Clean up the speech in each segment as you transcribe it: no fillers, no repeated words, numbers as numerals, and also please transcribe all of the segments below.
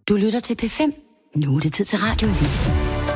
Du lytter til P5. Nu er det tid til Radioavis.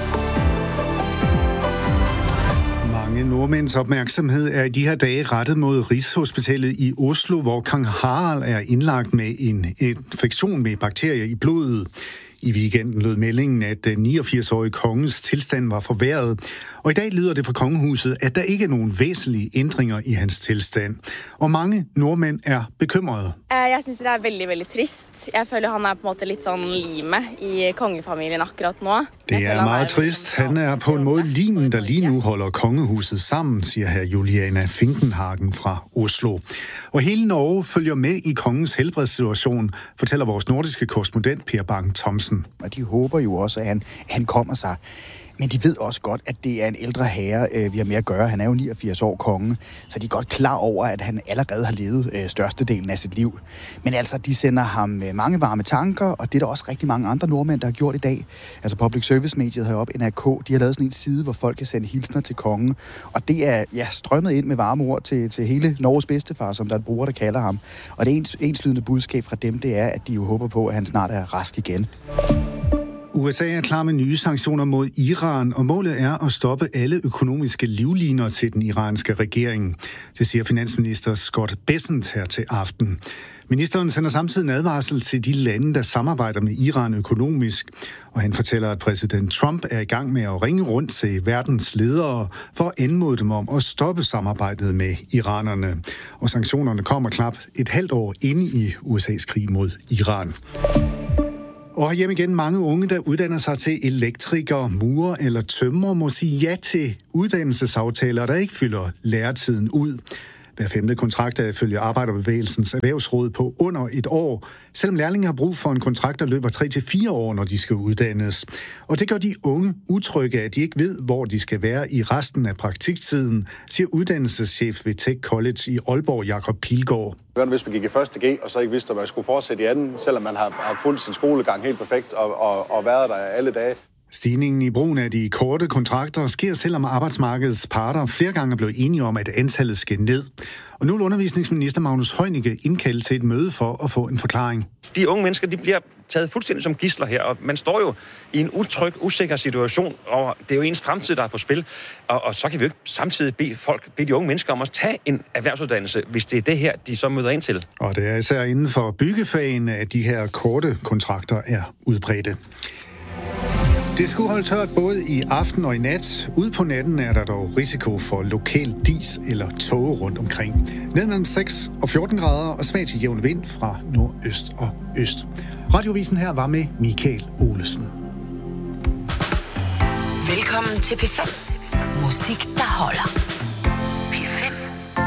Mange nordmænds opmærksomhed er i de her dage rettet mod Rigshospitalet i Oslo, hvor kong Harald er indlagt med en infektion med bakterier i blodet. I weekenden lød meldingen, at den 89-årige kongens tilstand var forværret, og i dag lyder det fra kongehuset, at der ikke er nogen væsentlige ændringer i hans tilstand. Og mange nordmænd er bekymrede. Jeg synes, det er veldig trist. Jeg føler, han er på en måte lidt sådan lime i kongefamilien akkurat nu. Det er meget trist. Han er på en måde limen, der lige nu holder kongehuset sammen, siger her Juliana Finkenhagen fra Oslo. Og hele Norge følger med i kongens helbredssituation, fortæller vores nordiske korrespondent Per Bang-Thomsen. Og de håber jo også, at han kommer sig. Men de ved også godt, at det er en ældre herre, vi har med at gøre. Han er jo 89 år konge, så de er godt klar over, at han allerede har levet størstedelen af sit liv. Men altså, de sender ham mange varme tanker, og det er der også rigtig mange andre nordmænd, der har gjort i dag. Altså Public Service-mediet heroppe, NRK, de har lavet sådan en side, hvor folk kan sende hilsner til kongen. Og det er strømmet ind med varme ord til hele Norges bedstefar, som der er et bruger, der kalder ham. Og det enslydende budskab fra dem, det er, at de jo håber på, at han snart er rask igen. USA er klar med nye sanktioner mod Iran, og målet er at stoppe alle økonomiske livliner til den iranske regering. Det siger finansminister Scott Bessent her til aften. Ministeren sender samtidig en advarsel til de lande, der samarbejder med Iran økonomisk, og han fortæller, at præsident Trump er i gang med at ringe rundt til verdens ledere for at anmode dem om at stoppe samarbejdet med iranerne. Og sanktionerne kommer knap et halvt år inde i USA's krig mod Iran. Og herhjemme igen, mange unge, der uddanner sig til elektriker, murer eller tømrer, må sige ja til uddannelsesaftaler, der ikke fylder læretiden ud. Hver 5. kontrakt er ifølge Arbejderbevægelsens Erhvervsråd på under et år, selvom lærlinge har brug for en kontrakt, der løber 3-4 år, når de skal uddannes. Og det gør de unge utrygge, at de ikke ved, hvor de skal være i resten af praktiktiden, siger uddannelseschef ved Tech College i Aalborg, Jakob Pilgaard. Hvis man gik i 1. G, og så ikke vidste, at man skulle fortsætte i 2., selvom man har fulgt sin skolegang helt perfekt og været der alle dage. Stigningen i brugen af de korte kontrakter sker, selvom arbejdsmarkedets parter flere gange er blevet enige om, at antallet skal ned. Og nu vil undervisningsminister Magnus Heunicke indkalde til et møde for at få en forklaring. De unge mennesker, de bliver taget fuldstændig som gidsler her, og man står jo i en utryg, usikker situation, og det er jo ens fremtid, der er på spil. Og så kan vi jo ikke samtidig bede de unge mennesker om at tage en erhvervsuddannelse, hvis det er det her, de så møder ind til. Og det er især inden for byggefagene, at de her korte kontrakter er udbredte. Det skulle holde tørt både i aften og i nat. Ude på natten er der dog risiko for lokal dis eller tåge rundt omkring. Ned mellem 6 og 14 grader og svag til jævn vind fra nordøst og øst. Radiovisen her var med Michael Olesen. Velkommen til P5. Musik, der holder.